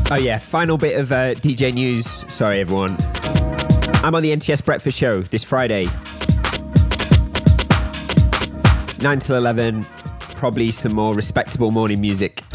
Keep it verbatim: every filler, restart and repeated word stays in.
Oh yeah, final bit of uh, D J news. Sorry everyone. I'm on the N T S Breakfast Show this Friday. nine till eleven, probably some more respectable morning music